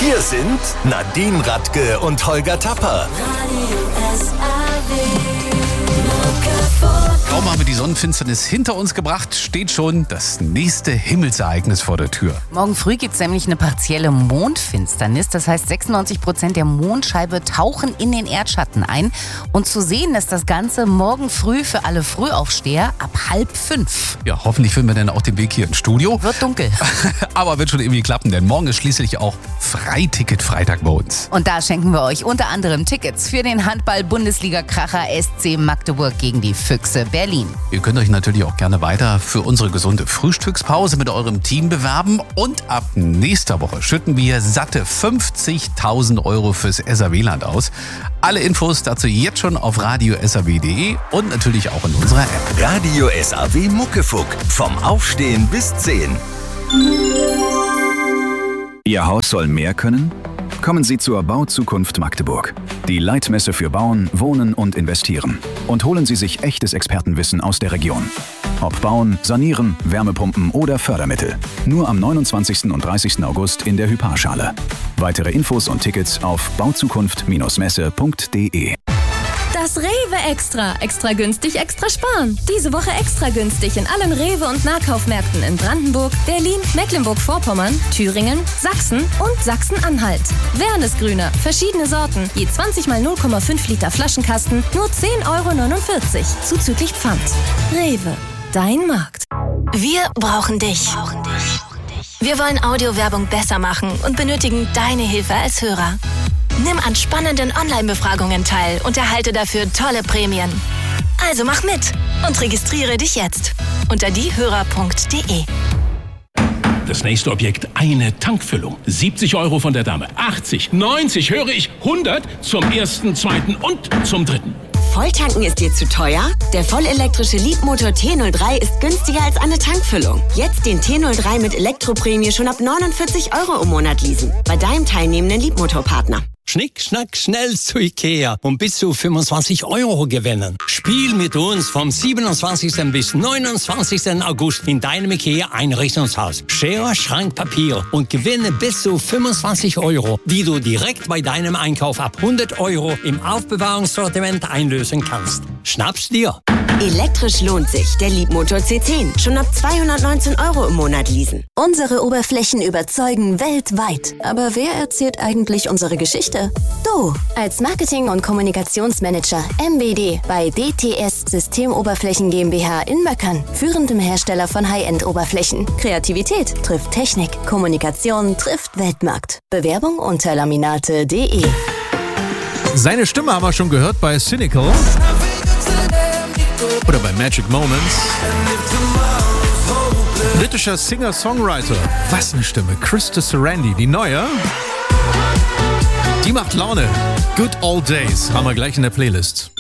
Hier sind Nadine Radke und Holger Tapper. Kaum haben wir die Sonnenfinsternis hinter uns gebracht, steht schon das nächste Himmelsereignis vor der Tür. Morgen früh gibt es nämlich eine partielle Mondfinsternis. Das heißt, 96% der Mondscheibe tauchen in den Erdschatten ein. Und zu sehen ist das Ganze morgen früh für alle Frühaufsteher ab 4:30. Ja, hoffentlich finden wir dann auch den Weg hier ins Studio. Wird dunkel. Aber wird schon irgendwie klappen, denn morgen ist schließlich auch Freiticket-Freitag bei uns. Und da schenken wir euch unter anderem Tickets für den Handball-Bundesliga-Kracher SC Magdeburg gegen die Füchse Berlin. Ihr könnt euch natürlich auch gerne weiter für unsere gesunde Frühstückspause mit eurem Team bewerben. Und ab nächster Woche schütten wir satte 50.000 Euro fürs SAW-Land aus. Alle Infos dazu jetzt schon auf radio-saw.de und natürlich auch in unserer App. Radio SAW Muckefuck. Vom Aufstehen bis 10. Ihr Haus soll mehr können? Kommen Sie zur Bauzukunft Magdeburg. Die Leitmesse für Bauen, Wohnen und Investieren. Und holen Sie sich echtes Expertenwissen aus der Region. Ob Bauen, Sanieren, Wärmepumpen oder Fördermittel. Nur am 29. und 30. August in der Hyparschale. Weitere Infos und Tickets auf bauzukunft-messe.de. Das Rewe Extra. Extra günstig, extra sparen. Diese Woche extra günstig in allen Rewe- und Nahkaufmärkten in Brandenburg, Berlin, Mecklenburg-Vorpommern, Thüringen, Sachsen und Sachsen-Anhalt. Wernesgrüner, verschiedene Sorten, je 20 mal 0,5 Liter Flaschenkasten, nur 10,49 € zuzüglich Pfand. Rewe, dein Markt. Wir brauchen dich. Wir wollen Audiowerbung besser machen und benötigen deine Hilfe als Hörer. Nimm an spannenden Online-Befragungen teil und erhalte dafür tolle Prämien. Also mach mit und registriere dich jetzt unter diehörer.de. Das nächste Objekt, eine Tankfüllung. 70 € von der Dame, 80, 90, höre ich, 100 zum ersten, zweiten und zum dritten. Volltanken ist dir zu teuer? Der vollelektrische Leapmotor T03 ist günstiger als eine Tankfüllung. Jetzt den T03 mit Elektroprämie schon ab 49 € im Monat leasen. Bei deinem teilnehmenden Leapmotor-Partner. Schnick, schnack, schnell zu Ikea und bis zu 25 € gewinnen. Spiel mit uns vom 27. bis 29. August in deinem Ikea-Einrichtungshaus. Schere, Schrank, Papier und gewinne bis zu 25 €, die du direkt bei deinem Einkauf ab 100 € im Aufbewahrungssortiment einlösen kannst. Schnapp's dir! Elektrisch lohnt sich. Der Leapmotor C10. Schon ab 219 € im Monat leasen. Unsere Oberflächen überzeugen weltweit. Aber wer erzählt eigentlich unsere Geschichte? Du, als Marketing- und Kommunikationsmanager MBD bei DTS Systemoberflächen GmbH in Möckern, führendem Hersteller von High-End-Oberflächen. Kreativität trifft Technik, Kommunikation trifft Weltmarkt. Bewerbung unter laminate.de. Seine Stimme haben wir schon gehört bei Cynical oder bei Magic Moments. Britischer Singer-Songwriter. Was eine Stimme. Krista Sarandon, die neue. Die macht Laune. Good Old Days haben wir gleich in der Playlist.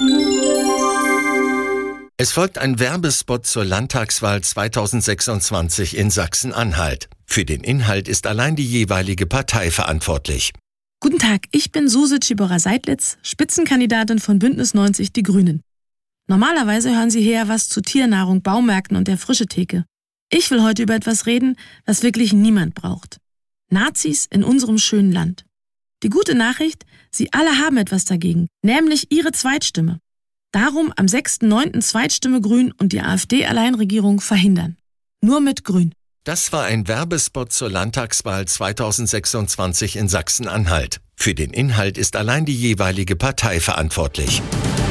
Es folgt ein Werbespot zur Landtagswahl 2026 in Sachsen-Anhalt. Für den Inhalt ist allein die jeweilige Partei verantwortlich. Guten Tag, ich bin Suse Tschiboura-Seidlitz, Spitzenkandidatin von Bündnis 90 Die Grünen. Normalerweise hören Sie hier was zu Tiernahrung, Baumärkten und der Frischetheke. Ich will heute über etwas reden, was wirklich niemand braucht. Nazis in unserem schönen Land. Die gute Nachricht, Sie alle haben etwas dagegen, nämlich Ihre Zweitstimme. Darum am 6.9. Zweitstimme Grün und die AfD-Alleinregierung verhindern. Nur mit Grün. Das war ein Werbespot zur Landtagswahl 2026 in Sachsen-Anhalt. Für den Inhalt ist allein die jeweilige Partei verantwortlich.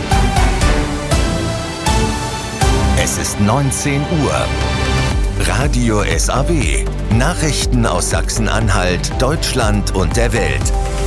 Es ist 19 Uhr. Radio SAW. Nachrichten aus Sachsen-Anhalt, Deutschland und der Welt.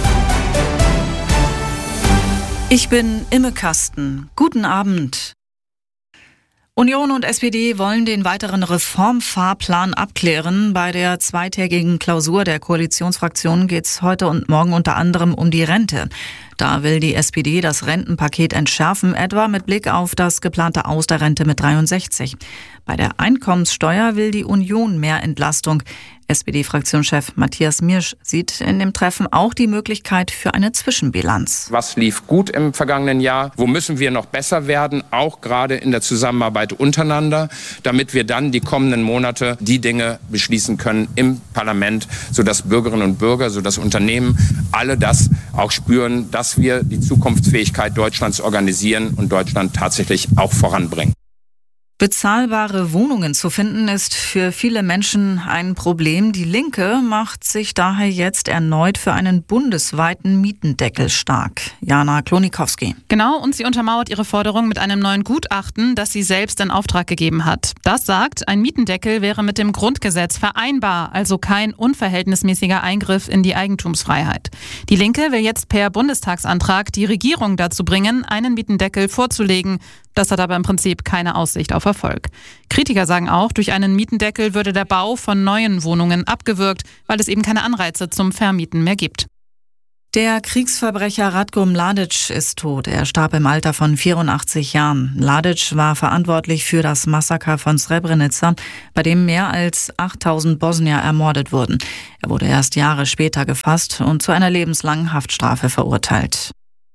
Ich bin Imme Kasten. Guten Abend. Union und SPD wollen den weiteren Reformfahrplan abklären. Bei der zweitägigen Klausur der Koalitionsfraktionen geht es heute und morgen unter anderem um die Rente. Da will die SPD das Rentenpaket entschärfen, etwa mit Blick auf das geplante Aus der Rente mit 63. Bei der Einkommenssteuer will die Union mehr Entlastung. SPD-Fraktionschef Matthias Miersch sieht in dem Treffen auch die Möglichkeit für eine Zwischenbilanz. Was lief gut im vergangenen Jahr? Wo müssen wir noch besser werden? Auch gerade in der Zusammenarbeit untereinander, damit wir dann die kommenden Monate die Dinge beschließen können im Parlament, sodass Bürgerinnen und Bürger, sodass Unternehmen alle das auch spüren, dass wir die Zukunftsfähigkeit Deutschlands organisieren und Deutschland tatsächlich auch voranbringen. Bezahlbare Wohnungen zu finden, ist für viele Menschen ein Problem. Die Linke macht sich daher jetzt erneut für einen bundesweiten Mietendeckel stark. Jana Klonikowski. Genau, und sie untermauert ihre Forderung mit einem neuen Gutachten, das sie selbst in Auftrag gegeben hat. Das sagt, ein Mietendeckel wäre mit dem Grundgesetz vereinbar, also kein unverhältnismäßiger Eingriff in die Eigentumsfreiheit. Die Linke will jetzt per Bundestagsantrag die Regierung dazu bringen, einen Mietendeckel vorzulegen. Das hat aber im Prinzip keine Aussicht auf Erfolg. Kritiker sagen auch, durch einen Mietendeckel würde der Bau von neuen Wohnungen abgewürgt, weil es eben keine Anreize zum Vermieten mehr gibt. Der Kriegsverbrecher Ratko Mladic ist tot. Er starb im Alter von 84 Jahren. Mladic war verantwortlich für das Massaker von Srebrenica, bei dem mehr als 8000 Bosnier ermordet wurden. Er wurde erst Jahre später gefasst und zu einer lebenslangen Haftstrafe verurteilt.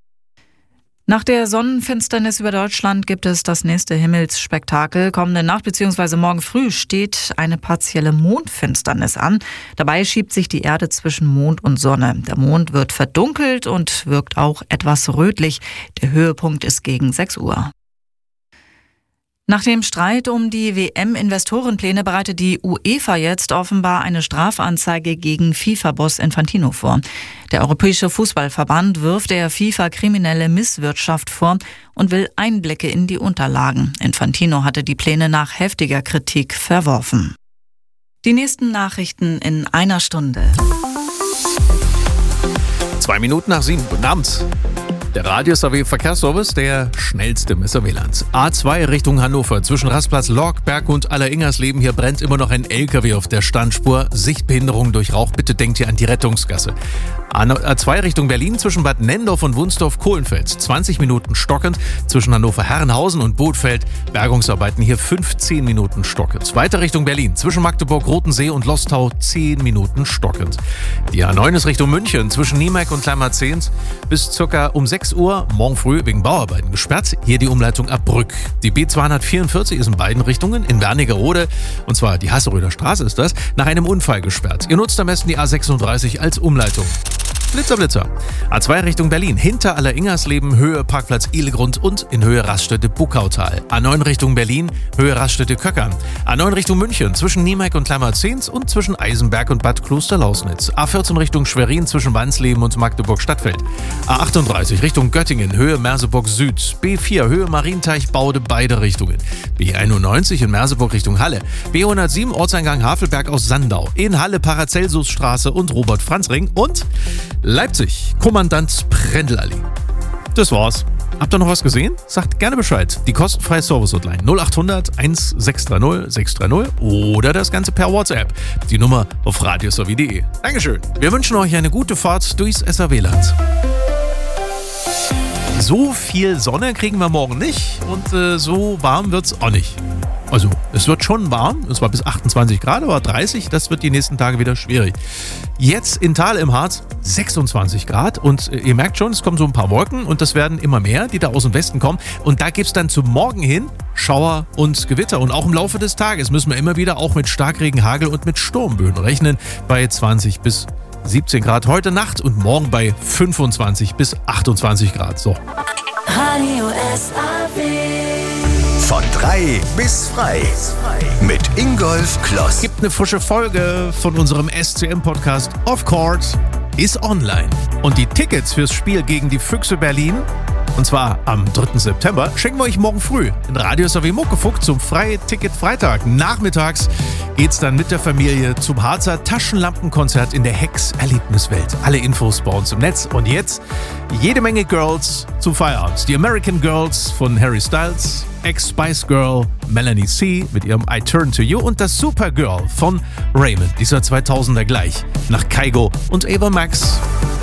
Nach der Sonnenfinsternis über Deutschland gibt es das nächste Himmelsspektakel. Kommende Nacht bzw. morgen früh steht eine partielle Mondfinsternis an. Dabei schiebt sich die Erde zwischen Mond und Sonne. Der Mond wird verdunkelt und wirkt auch etwas rötlich. Der Höhepunkt ist gegen 6 Uhr. Nach dem Streit um die WM-Investorenpläne bereitet die UEFA jetzt offenbar eine Strafanzeige gegen FIFA-Boss Infantino vor. Der Europäische Fußballverband wirft der FIFA kriminelle Misswirtschaft vor und will Einblicke in die Unterlagen. Infantino hatte die Pläne nach heftiger Kritik verworfen. Die nächsten Nachrichten in einer Stunde. 2 Minuten nach 7. Guten Abend. Der Radio-SAW-Verkehrsservice, der schnellste im SAW-Land. A2 Richtung Hannover, zwischen Rastplatz Lorkberg und Alleringersleben. Hier brennt immer noch ein LKW auf der Standspur. Sichtbehinderung durch Rauch. Bitte denkt hier an die Rettungsgasse. A2 Richtung Berlin, zwischen Bad Nennendorf und Wunsdorf-Kohlenfels. 20 Minuten stockend. Zwischen Hannover-Herrenhausen und Bothfeld. Bergungsarbeiten hier 15 Minuten stockend. Weiter Richtung Berlin, zwischen Magdeburg-Rotensee und Lostau. 10 Minuten stockend. Die A9 ist Richtung München, zwischen Niemek und Kleinmarzehns bis circa um 6 Uhr morgen früh wegen Bauarbeiten gesperrt. Hier die Umleitung ab Brück. Die B244 ist in beiden Richtungen in Wernigerode, und zwar die Hasseröder Straße ist das, nach einem Unfall gesperrt. Ihr nutzt am besten die A36 als Umleitung. Blitzer, Blitzer. A2 Richtung Berlin, hinter Alleringersleben, Höhe Parkplatz Ihlegrund und in Höhe Raststätte Buckautal. A9 Richtung Berlin, Höhe Raststätte Köckern. A9 Richtung München, zwischen Niemek und Kleinmarzehns und zwischen Eisenberg und Bad Klosterlausnitz. A14 Richtung Schwerin, zwischen Wansleben und Magdeburg-Stadtfeld. A38 Richtung Göttingen, Höhe Merseburg Süd. B4 Höhe Marienteich, Baude, beide Richtungen. B91 in Merseburg Richtung Halle. B107 Ortseingang Havelberg aus Sandau. In Halle Paracelsusstraße und Robert-Franz-Ring und Leipzig, Kommandant Prendelallee. Das war's. Habt ihr noch was gesehen? Sagt gerne Bescheid. Die kostenfreie Service-Hotline 0800 1630 630 oder das Ganze per WhatsApp. Die Nummer auf radiosavi.de. Dankeschön. Wir wünschen euch eine gute Fahrt durchs SAW-Land. So viel Sonne kriegen wir morgen nicht und so warm wird's auch nicht. Also, es wird schon warm, und zwar bis 28 Grad, aber 30, das wird die nächsten Tage wieder schwierig. Jetzt in Thal im Harz 26 Grad und ihr merkt schon, es kommen so ein paar Wolken und das werden immer mehr, die da aus dem Westen kommen. Und da gibt's dann zum Morgen hin Schauer und Gewitter. Und auch im Laufe des Tages müssen wir immer wieder auch mit Starkregen, Hagel und mit Sturmböen rechnen bei 20 bis 17 Grad heute Nacht und morgen bei 25 bis 28 Grad. So. Radio SAW. Von 3 bis frei. Mit Ingolf Kloss. Gibt eine frische Folge von unserem SCM-Podcast Off Court ist online. Und die Tickets fürs Spiel gegen die Füchse Berlin, und zwar am 3. September, schenken wir euch morgen früh in Radio SAW Muckefuck zum Freiticket-Freitag. Nachmittags geht's dann mit der Familie zum Harzer Taschenlampenkonzert in der Hex-Erlebniswelt. Alle Infos bei uns im Netz. Und jetzt jede Menge Girls zum Feierabend. Die American Girls von Harry Styles, Ex-Spice Girl Melanie C. mit ihrem I Turn to You und das Supergirl von Raymond, dieser 2000er gleich, nach Kygo und Ava Max.